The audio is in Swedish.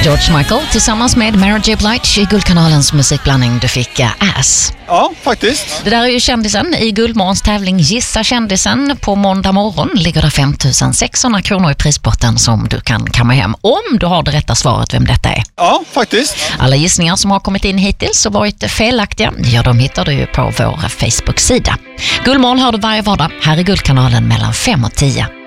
George Michael tillsammans med Mary J. Blige i Guldkanalens musikblandning. Du fick Ass. Ja, faktiskt. Det där är ju kändisen i Guldmorgons tävling Gissa kändisen. På måndag morgon ligger det 5 600 kronor i prispotten som du kan kamma hem om du har det rätta svaret vem detta är. Ja, faktiskt. Alla gissningar som har kommit in hittills och varit felaktiga, ja, de hittar du ju på vår Facebook-sida. Guldmorgon hör du varje vardag här i Guldkanalen mellan 5 och 10.